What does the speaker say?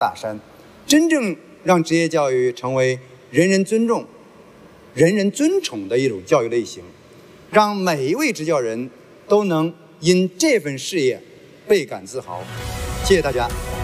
大山，真正让职业教育成为人人尊重、人人尊崇的一种教育类型，让每一位执教人都能因这份事业倍感自豪。谢谢大家。